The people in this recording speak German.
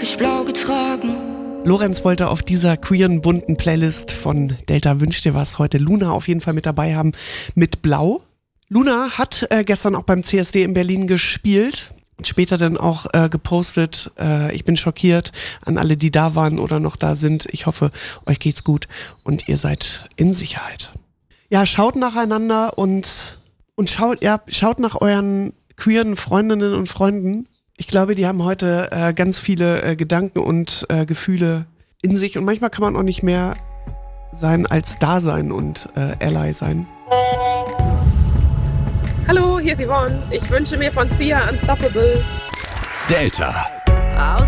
ich blau getragen. Lorenz wollte auf dieser queeren, bunten Playlist von Delta Wünsch dir was heute Luna auf jeden Fall mit dabei haben mit Blau. Luna hat gestern auch beim CSD in Berlin gespielt und später dann auch gepostet, ich bin schockiert an alle, die da waren oder noch da sind. Ich hoffe, euch geht's gut und ihr seid in Sicherheit. Ja, schaut nacheinander und schaut nach euren queeren Freundinnen und Freunden. Ich glaube, die haben heute ganz viele Gedanken und Gefühle in sich und manchmal kann man auch nicht mehr sein als Dasein und Ally sein. Hallo, hier ist Yvonne. Ich wünsche mir von Sia Unstoppable. Delta. Aus